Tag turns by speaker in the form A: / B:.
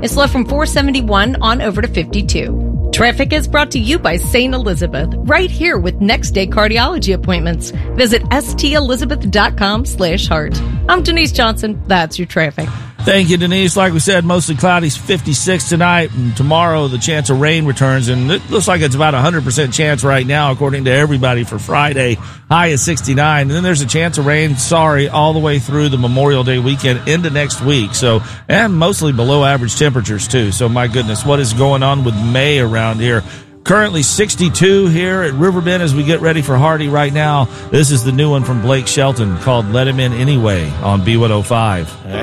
A: It's slow from 471 on over to 52. Traffic is brought to you by St. Elizabeth, right here with next day cardiology appointments. Visit stelizabeth.com/heart. I'm Denise Johnson. That's your traffic.
B: Thank you, Denise. Like we said, mostly cloudy, 56 tonight. And tomorrow, the chance of rain returns. And it looks like it's about 100% chance right now, according to everybody, for Friday. High is 69. And then there's a chance of rain, all the way through the Memorial Day weekend into next week. So, and mostly below average temperatures, too. So, my goodness, what is going on with May around here? Currently 62 here at Riverbend as we get ready for Hardy right now. This is the new one from Blake Shelton called Let Him In Anyway on B105.